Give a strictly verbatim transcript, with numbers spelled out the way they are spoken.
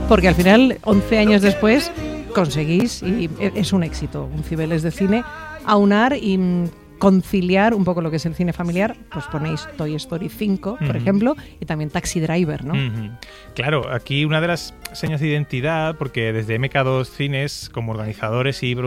porque al final, once años después, conseguís, y es un éxito, un Cibeles de cine, aunar y conciliar un poco lo que es el cine familiar. Pues ponéis Toy Story cinco, por uh-huh. ejemplo, y también Taxi Driver, ¿no? Uh-huh. Claro, aquí una de las señas de identidad, porque desde M K dos Cines, como organizadores y